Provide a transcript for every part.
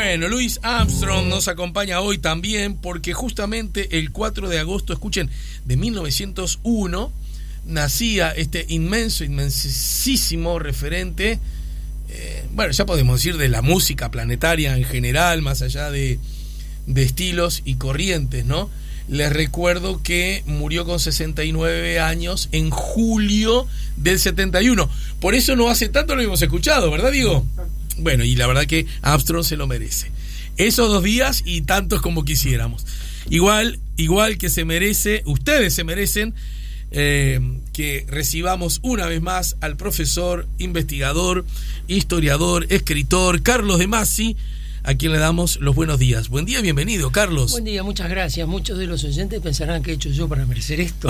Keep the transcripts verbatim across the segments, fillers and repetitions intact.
Bueno, Louis Armstrong nos acompaña hoy también porque justamente el cuatro de agosto, escuchen, de mil novecientos uno nacía este inmenso, inmensísimo referente, eh, bueno, ya podemos decir de la música planetaria en general, más allá de, de estilos y corrientes, ¿no? Les recuerdo que murió con sesenta y nueve años en julio del setenta y uno. Por eso no hace tanto lo hemos escuchado, ¿verdad, Diego? Bueno, y la verdad que Armstrong se lo merece. Esos dos días y tantos como quisiéramos. Igual, igual que se merece, ustedes se merecen eh, que recibamos una vez más al profesor, investigador, historiador, escritor, Carlos de Masi, a quien le damos los buenos días. Buen día, bienvenido, Carlos. Buen día, muchas gracias. Muchos de los oyentes pensarán que he hecho yo para merecer esto.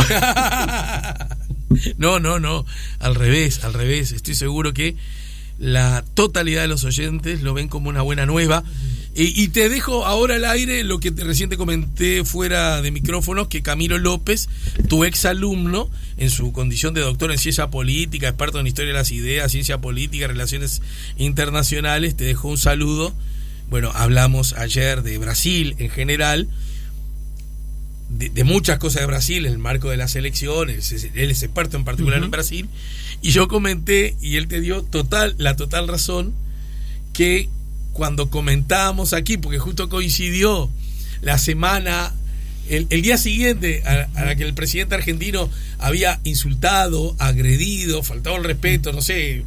No, no, no. Al revés, al revés. Estoy seguro que la totalidad de los oyentes lo ven como una buena nueva. Y, y te dejo ahora al aire lo que te, recién te comenté fuera de micrófonos, que Camilo López, tu ex alumno, en su condición de doctor en ciencia política, experto en historia de las ideas, ciencia política, relaciones internacionales, te dejo un saludo. Bueno, hablamos ayer de Brasil en general, de, de muchas cosas de Brasil en el marco de las elecciones. Él es experto en particular uh-huh. en Brasil, y yo comenté, y él te dio total la total razón, que cuando comentábamos aquí, porque justo coincidió la semana, el, el día siguiente a, a la que el presidente argentino había insultado, agredido, faltado el respeto, no sé,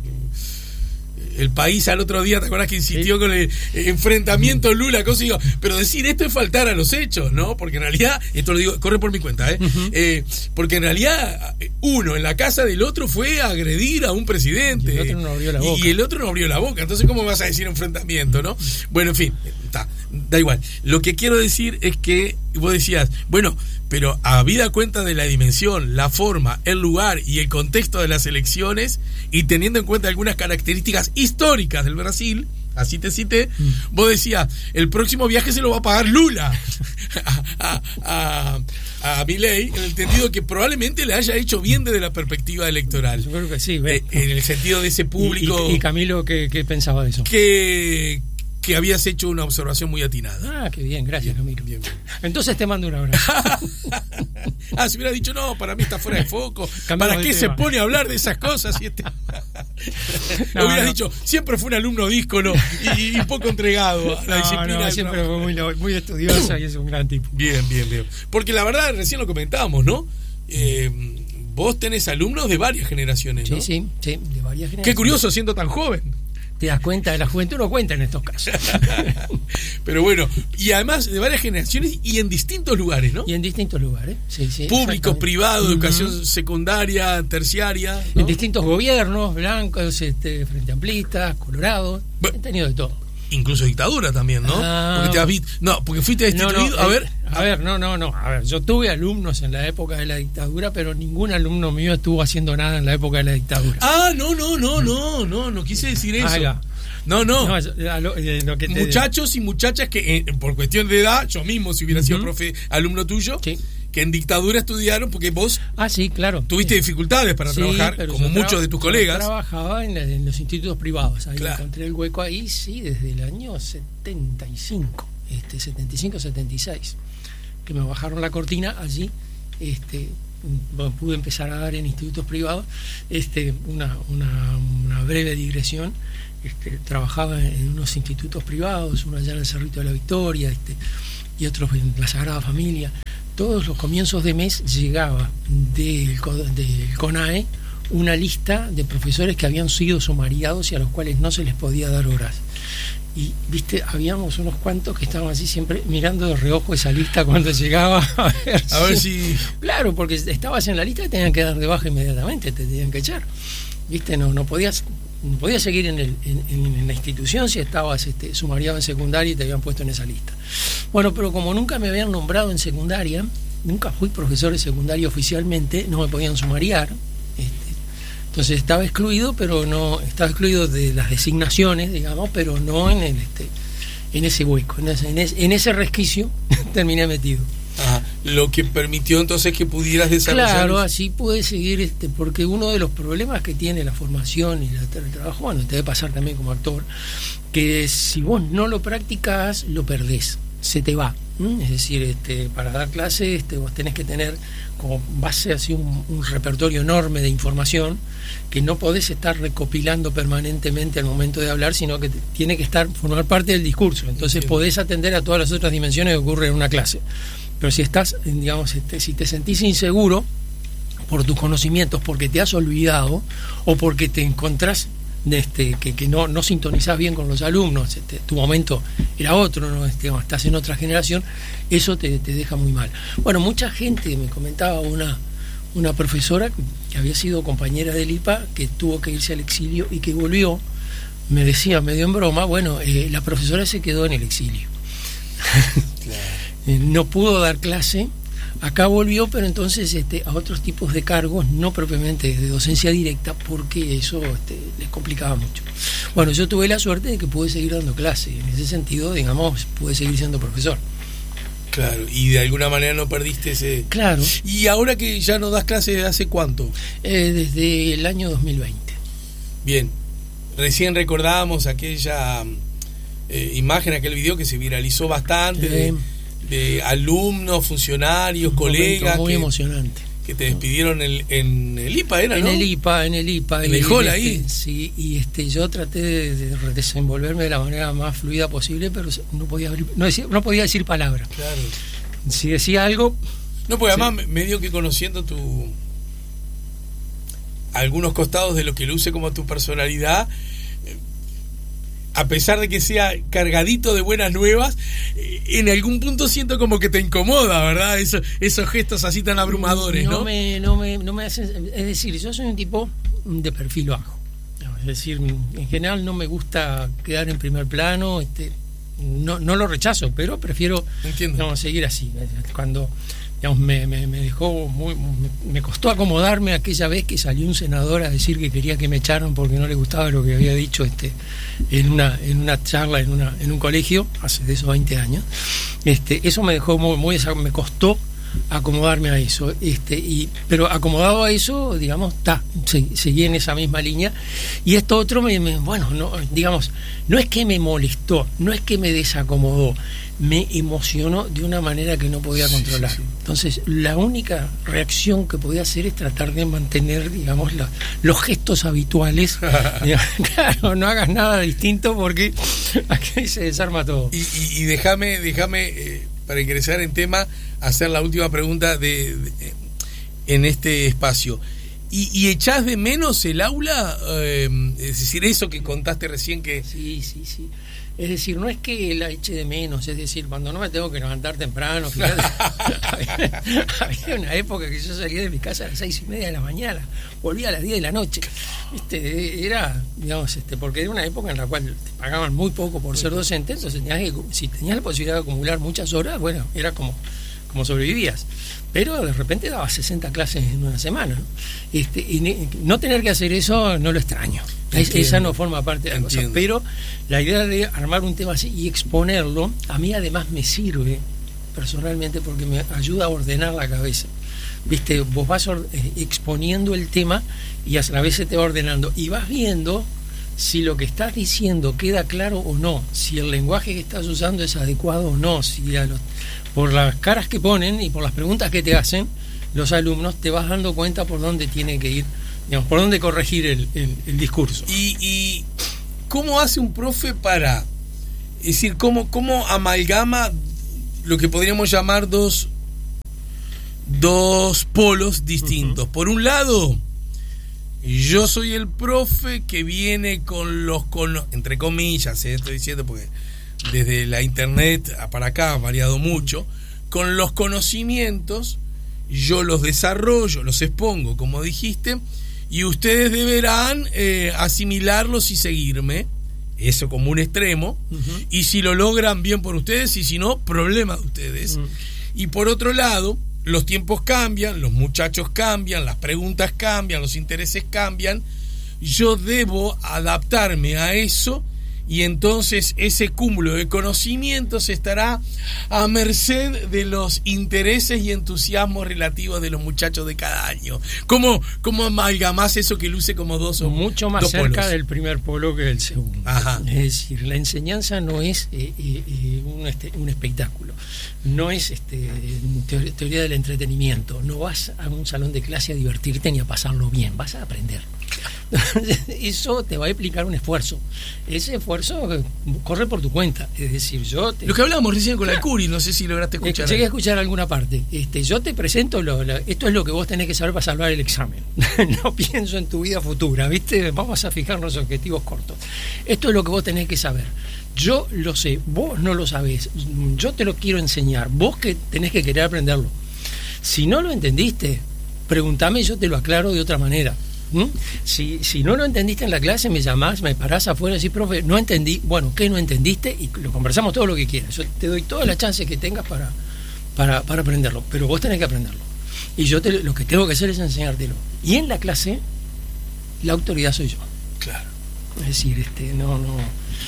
el país al otro día, ¿te acuerdas que insistió sí. con el enfrentamiento Lula? Consigo, pero decir esto es faltar a los hechos, ¿no? Porque en realidad, esto lo digo, corre por mi cuenta, ¿eh? Uh-huh. eh porque en realidad uno en la casa del otro fue a agredir a un presidente. Y el otro no abrió la boca. Y el otro no abrió la boca. Entonces, ¿cómo vas a decir enfrentamiento, no? Bueno, en fin, está, da igual. Lo que quiero decir es que vos decías, bueno, pero habida cuenta de la dimensión, la forma, el lugar y el contexto de las elecciones, y teniendo en cuenta algunas características históricas del Brasil, así te cité, mm. vos decías, el próximo viaje se lo va a pagar Lula a, a, a, a Milei, en el sentido que probablemente le haya hecho bien desde la perspectiva electoral. Yo creo que sí. Eh, en el sentido de ese público. ¿Y, y, y Camilo qué, qué pensaba de eso? Que... que habías hecho una observación muy atinada. Ah, qué bien, gracias, bien, Camilo. Bien, bien. Entonces te mando un abrazo. Ah, si hubiera dicho, no, para mí está fuera de foco. Cambiamos ¿Para qué se tema. pone a hablar de esas cosas? Y este... no, hubieras no. dicho, siempre fue un alumno díscolo y, y poco entregado a la no, disciplina. No, siempre fue muy, muy estudiosa y es un gran tipo. Bien, bien, bien. Porque la verdad, recién lo comentábamos, ¿no? Eh, vos tenés alumnos de varias generaciones, ¿no? Sí, sí, sí, de varias generaciones. Qué curioso siendo tan joven. Te das cuenta de la juventud, no cuenta en estos casos. Pero bueno, y además de varias generaciones y en distintos lugares, ¿no? Y en distintos lugares, sí, sí. Públicos, privados, educación uh-huh. secundaria, terciaria, ¿no? En distintos gobiernos, blancos, este, frente amplistas, colorados, bueno, he tenido de todo. Incluso dictadura también, ¿no? Ah, porque te has visto, no, porque fuiste destituido, no, no, a ver. Eh, a ver, no, no, no, a ver, yo tuve alumnos en la época de la dictadura, pero ningún alumno mío estuvo haciendo nada en la época de la dictadura. Ah, no, no, no, no, no, no quise decir eso. Ah, ya. No, no, no lo, eh, lo que te... muchachos y muchachas que eh, por cuestión de edad, yo mismo si hubiera uh-huh. sido profe, alumno tuyo, sí. que en dictadura estudiaron porque vos ah, sí, claro. tuviste sí. dificultades para sí, trabajar, como muchos de tus colegas. Yo trabajaba en, en los institutos privados, ahí claro. encontré el hueco ahí, sí, desde el año setenta y cinco, este, setenta y cinco, setenta y seis, que me bajaron la cortina allí, este... pude empezar a dar en institutos privados, este, una, una, una breve digresión. Este, trabajaba en unos institutos privados, uno allá en el Cerrito de la Victoria, este, y otros en la Sagrada Familia. Todos los comienzos de mes llegaba del, del CONAE una lista de profesores que habían sido sumariados y a los cuales no se les podía dar horas. Y, viste, habíamos unos cuantos que estaban así siempre mirando de reojo esa lista cuando llegaba a ver, a ver si... si... Claro, porque estabas en la lista y te tenían que dar de baja inmediatamente, te tenían que echar. Viste, no, no podías... No podías seguir en, el, en, en la institución si estabas este, sumariado en secundaria y te habían puesto en esa lista. Bueno, pero como nunca me habían nombrado en secundaria, nunca fui profesor de secundaria oficialmente, no me podían sumariar. Este, entonces estaba excluido, pero no estaba excluido de las designaciones, digamos, pero no en el este, en ese hueco, en ese, en ese, en ese resquicio terminé metido. Ajá. lo que permitió entonces que pudieras desarrollar. Claro, así pude seguir, este, porque uno de los problemas que tiene la formación y el trabajo, bueno, te debe pasar también como actor, que si vos no lo practicás, lo perdés, se te va. ¿Mm? Es decir, este, para dar clases, este, vos tenés que tener como base así un, un repertorio enorme de información que no podés estar recopilando permanentemente al momento de hablar, sino que te, tiene que estar formar parte del discurso. Entonces sí, podés atender a todas las otras dimensiones que ocurren en una clase. Pero si estás, digamos, este, si te sentís inseguro por tus conocimientos, porque te has olvidado o porque te encontrás de este, que, que no, no sintonizás bien con los alumnos, este, tu momento era otro, ¿no? Este, estás en otra generación, eso te, te deja muy mal. Bueno, mucha gente, me comentaba una, una profesora que había sido compañera del I P A, que tuvo que irse al exilio y que volvió, me decía medio en broma, bueno, eh, la profesora se quedó en el exilio. Claro. No pudo dar clase, acá volvió, pero entonces este, a otros tipos de cargos, no propiamente de docencia directa, porque eso este, les complicaba mucho. Bueno, yo tuve la suerte de que pude seguir dando clase, en ese sentido, digamos, pude seguir siendo profesor. Claro, y de alguna manera no perdiste ese... Claro. ¿Y ahora que ya no das clase, hace cuánto? Eh, desde el año dos mil veinte. Bien, recién recordábamos aquella eh, imagen, aquel video que se viralizó bastante, eh, de... de alumnos, funcionarios, un colegas muy que, emocionante, que te despidieron en, en el I P A, ¿era, en no? el I P A, en el I P A, en el hall ahí. Este, sí, y este yo traté de, de desenvolverme de la manera más fluida posible, pero no podía abrir, no, decía, no podía decir palabras. Claro. Si decía algo, no, porque sí. Además medio que conociendo tu algunos costados de lo que luce como tu personalidad, a pesar de que sea cargadito de buenas nuevas, en algún punto siento como que te incomoda, ¿verdad? Eso, esos gestos así tan abrumadores, ¿no? No me, no me, no me hacen, es decir, yo soy un tipo de perfil bajo. Es decir, en general no me gusta quedar en primer plano, este, no, no lo rechazo, pero prefiero no, seguir así. Cuando digamos, me, me, me dejó muy, me, me costó acomodarme aquella vez que salió un senador a decir que quería que me echaran porque no le gustaba lo que había dicho este en una en una charla en una en un colegio hace de esos veinte años. Este eso me dejó muy, muy me costó acomodarme a eso, este y pero acomodado a eso, digamos, ta, seguí en esa misma línea. Y esto otro me, me bueno, no, digamos, no es que me molestó, no es que me desacomodó, me emocionó de una manera que no podía controlar. Sí, sí. Entonces, la única reacción que podía hacer es tratar de mantener, digamos, la, los gestos habituales. Claro, no hagas nada distinto porque aquí se desarma todo. Y, y, y déjame, déjame eh, para ingresar en tema, hacer la última pregunta de, de en este espacio. ¿Y, y echás de menos el aula? Eh, es decir, eso que contaste recién que... Sí, sí, sí. Es decir, no es que la eche de menos, es decir, cuando no me tengo que levantar temprano, fíjate, había, había una época que yo salía de mi casa a las seis y media de la mañana, volvía a las diez de la noche. Este, era, digamos, este, porque era una época en la cual te pagaban muy poco por ser docente, entonces tenías que, si tenías la posibilidad de acumular muchas horas, bueno, era como, como sobrevivías. Pero de repente daba sesenta clases en una semana, ¿no? Este, y ne, no tener que hacer eso no lo extraño. Entiendo. Esa no forma parte de la Entiendo. cosa. Pero la idea de armar un tema así y exponerlo, a mí además me sirve personalmente porque me ayuda a ordenar la cabeza. Viste, vos vas or, eh, exponiendo el tema y a la vez se te va ordenando. Y vas viendo si lo que estás diciendo queda claro o no, si el lenguaje que estás usando es adecuado o no, si a los, por las caras que ponen y por las preguntas que te hacen los alumnos te vas dando cuenta por dónde tiene que ir, digamos, por dónde corregir el, el, el discurso. ¿Y, y cómo hace un profe para, es decir, cómo, cómo amalgama lo que podríamos llamar dos, dos polos distintos? Uh-huh. Por un lado, yo soy el profe que viene con los, con, entre comillas, ¿eh? Estoy diciendo porque desde la internet para acá ha variado mucho, con los conocimientos, yo los desarrollo, los expongo, como dijiste, y ustedes deberán eh, asimilarlos y seguirme, eso como un extremo, uh-huh. y si lo logran, bien por ustedes, y si no, problema de ustedes. Uh-huh. Y por otro lado, los tiempos cambian, los muchachos cambian, las preguntas cambian, los intereses cambian, yo debo adaptarme a eso y entonces ese cúmulo de conocimientos estará a merced de los intereses y entusiasmos relativos de los muchachos de cada año. ¿Cómo, cómo amalgamás eso que luce como dos o mucho más dos cerca polos? Del primer polo que del segundo? Ajá. Es decir, la enseñanza no es eh, eh, un, este, un espectáculo, no es este, teoría, teoría del entretenimiento, no vas a un salón de clase a divertirte ni a pasarlo bien, vas a aprender. Eso te va a implicar un esfuerzo. Ese esfuerzo corre por tu cuenta. Es decir, yo te... Lo que hablábamos recién con la Curi, no sé si lograste escuchar. Llegué a escuchar alguna parte. Este, yo te presento, lo, lo, esto es lo que vos tenés que saber para salvar el examen. No pienso en tu vida futura, ¿viste? Vamos a fijarnos objetivos cortos. Esto es lo que vos tenés que saber. Yo lo sé, vos no lo sabés. Yo te lo quiero enseñar. Vos que tenés que querer aprenderlo. Si no lo entendiste, preguntame y yo te lo aclaro de otra manera. ¿Mm? Si, si no lo entendiste en la clase, me llamás, me parás afuera y decís, profe, no entendí. Bueno, ¿qué no entendiste? Y lo conversamos todo lo que quieras. Yo te doy todas las chances que tengas para, para, para aprenderlo, pero vos tenés que aprenderlo. Y yo te, lo que tengo que hacer es enseñártelo. Y en la clase, la autoridad soy yo. Claro. Es decir, este, no, no.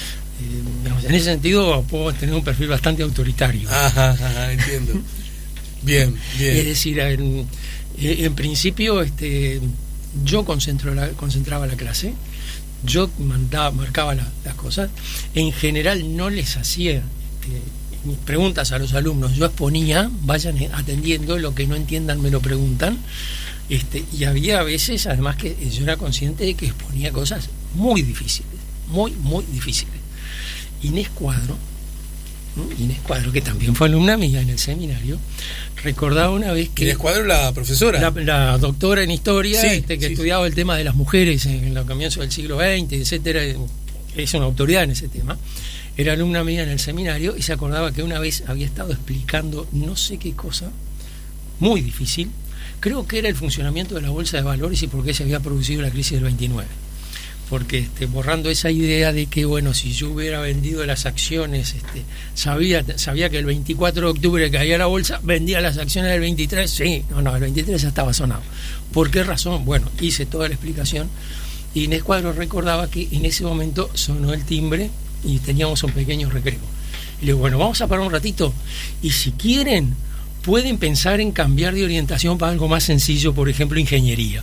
Eh, en ese sentido, puedo tener un perfil bastante autoritario. Ajá, ajá, entiendo. Bien, bien. Es decir, en, en principio, este. Yo concentro la, concentraba la clase, yo mandaba, marcaba la, las cosas, en general no les hacía eh, preguntas a los alumnos, yo exponía, vayan atendiendo, lo que no entiendan me lo preguntan, este, y había veces además que yo era consciente de que exponía cosas muy difíciles, muy, muy difíciles. Inés Cuadro, ¿no? Inés Cuadro, que también fue alumna mía en el seminario, recordaba una vez que... Inés Cuadro, la profesora. La, la doctora en historia, sí, este, que sí, estudiaba sí. el tema de las mujeres en los comienzos del siglo veinte, etcétera, es una autoridad en ese tema. Era alumna mía en el seminario y se acordaba que una vez había estado explicando no sé qué cosa, muy difícil, creo que era el funcionamiento de la bolsa de valores y por qué se había producido la crisis del veintinueve. Porque este, borrando esa idea de que, bueno, si yo hubiera vendido las acciones, este, sabía sabía que el veinticuatro de octubre caía la bolsa, vendía las acciones del veintitrés, sí, no, no, el veintitrés ya estaba sonado. ¿Por qué razón? Bueno, hice toda la explicación. Y Inés Cuadro recordaba que en ese momento sonó el timbre y teníamos un pequeño recreo. Y le digo, bueno, vamos a parar un ratito. Y si quieren, pueden pensar en cambiar de orientación para algo más sencillo, por ejemplo, ingeniería.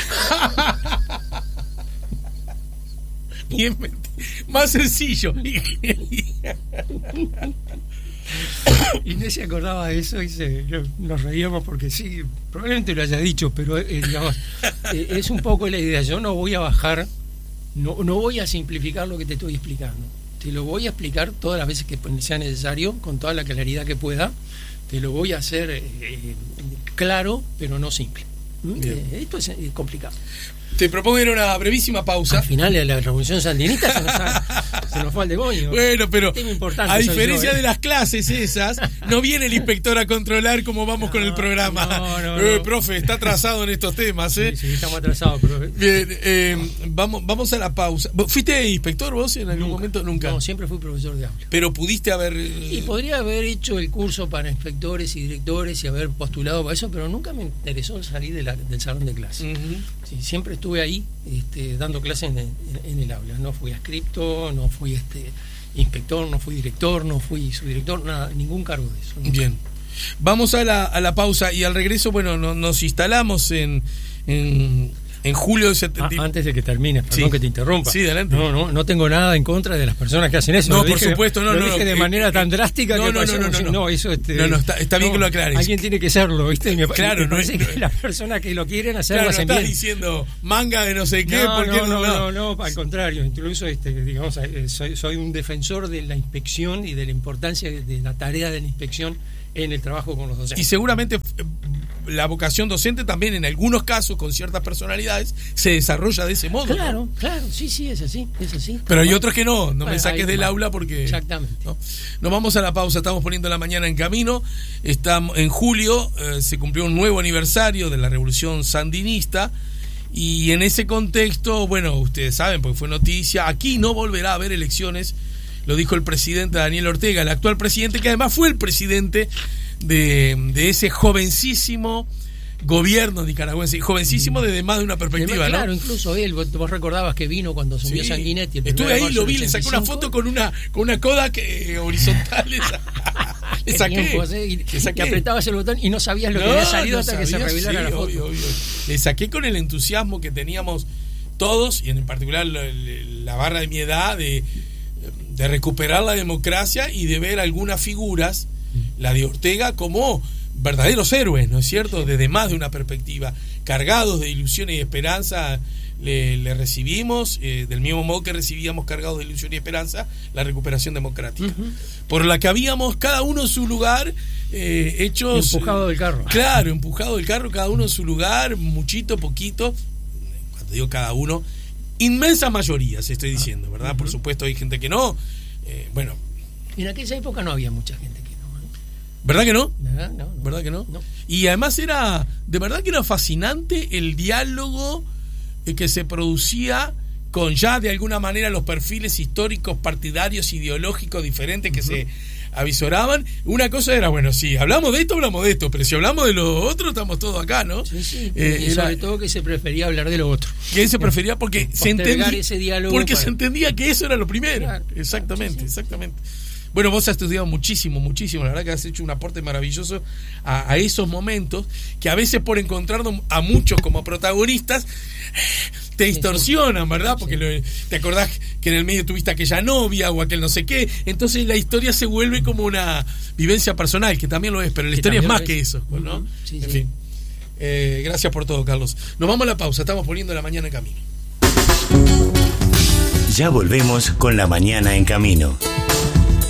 Bien, más sencillo. Inés se acordaba de eso y se, nos reíamos porque sí, probablemente lo haya dicho, pero eh, digamos, eh, es un poco la idea. Yo no voy a bajar, no, no voy a simplificar lo que te estoy explicando. Te lo voy a explicar todas las veces que sea necesario, con toda la claridad que pueda. Te lo voy a hacer eh, claro, pero no simple. Eh, esto es, es complicado. Te propongo ir a una brevísima pausa. Al final de la revolución sandinista se nos, ha, se nos fue al demonio. Bueno, pero a diferencia yo, ¿eh? de las clases esas, no viene el inspector a controlar cómo vamos no, con el programa. No, no, eh, no. Profe, está atrasado en estos temas, ¿eh? Sí, sí, estamos atrasados, profe. Bien, eh, vamos, vamos a la pausa. ¿Fuiste inspector vos en algún nunca, momento? Nunca. No, siempre fui profesor de aula. Pero pudiste haber... Y podría haber hecho el curso para inspectores y directores y haber postulado para eso, pero nunca me interesó salir de la, del salón de clase. Uh-huh. Sí, siempre estuve ahí este, dando clases en, en, en el aula. No fui adscripto, no fui este inspector, no fui director, no fui subdirector, nada, ningún cargo de eso. Nunca. Bien. Vamos a la, a la pausa y al regreso, bueno, no, nos instalamos en, en, en julio de setenta. Ah, antes de que termines, perdón sí. que te interrumpa. Sí, adelante. No, no, no tengo nada en contra de las personas que hacen eso. No, lo por dije, supuesto, no, lo no. dije no, de eh, manera eh, tan drástica no, que no, pasó, no, no, no, no, no, eso este, no, no, está, está bien no, que lo aclares. Alguien tiene que serlo, ¿viste? Me, claro, me no parece es, que las personas que lo quieren hacer claro, lo hacen no estás bien. diciendo manga de no sé qué, no, porque no, no, no, no, no, al contrario, incluso este, digamos, soy, soy un defensor de la inspección y de la importancia de, de la tarea de la inspección en el trabajo con los docentes. Y seguramente la vocación docente también en algunos casos con ciertas personalidades se desarrolla de ese modo. Claro, ¿no? claro, sí, sí, es así, es así. Pero hay otros que no, no bueno, me saques del aula porque... Exactamente. ¿no? Nos vamos a la pausa, estamos poniendo la mañana en camino. Estamos, en julio eh, se cumplió un nuevo aniversario de la revolución sandinista y en ese contexto, bueno, ustedes saben, porque fue noticia, aquí no volverá a haber elecciones. Lo dijo el presidente Daniel Ortega, el actual presidente, que además fue el presidente de, de ese jovencísimo gobierno nicaragüense, jovencísimo desde más de una perspectiva, Además, ¿no? Claro, incluso él, vos, vos recordabas que vino cuando asumió Sí. Sanguinetti. El Estuve primero de ahí, marzo lo vi, del le saqué una ochenta y cinco. foto con una con una coda que, horizontal. Le, sa- le Qué saqué. tiempos, ¿eh? Y, le saqué. y apretabas el botón y no sabías lo que No, había salido no hasta que se sabía, revelara sí, la foto. obvio, obvio. Le saqué con el entusiasmo que teníamos todos, y en particular la, la barra de mi edad, de, de recuperar la democracia y de ver algunas figuras, la de Ortega, como verdaderos héroes, ¿no es cierto? Desde más de una perspectiva, cargados de ilusiones y esperanza, le, le recibimos, eh, del mismo modo que recibíamos cargados de ilusión y esperanza, la recuperación democrática, uh-huh. por la que habíamos cada uno en su lugar, eh, hechos... Empujado del carro. Claro, empujado del carro, cada uno en su lugar, muchito, poquito, cuando digo cada uno, inmensa mayoría, se estoy diciendo, ¿verdad? Uh-huh. Por supuesto hay gente que no, eh, bueno... En aquella época no había mucha gente que no, ¿eh? ¿Verdad que no? ¿Verdad? No, no. ¿Verdad que no? No. Y además era, de verdad que era fascinante el diálogo que se producía con ya de alguna manera los perfiles históricos, partidarios, ideológicos diferentes que uh-huh. se avisoraban. Una cosa era, bueno, si hablamos de esto, hablamos de esto, pero si hablamos de lo otro, estamos todos acá, ¿no? Sí, sí. Eh, y sobre era, todo que se prefería hablar de lo otro. Que se prefería porque se entendía ese diálogo porque para... se entendía que eso era lo primero. Claro, exactamente, claro, sí, sí. exactamente. Bueno, vos has estudiado muchísimo, muchísimo. La verdad que has hecho un aporte maravilloso a, a esos momentos que a veces por encontrarnos a muchos como protagonistas te distorsionan, ¿verdad? Porque sí. lo, te acordás que en el medio tuviste aquella novia o aquel no sé qué. Entonces la historia se vuelve como una vivencia personal, que también lo es, pero la que historia es más es. que eso, ¿no? Uh-huh. Sí, en sí. fin. Eh, gracias por todo, Carlos. Nos vamos a la pausa. Estamos poniendo la mañana en camino. Ya volvemos con La Mañana en Camino.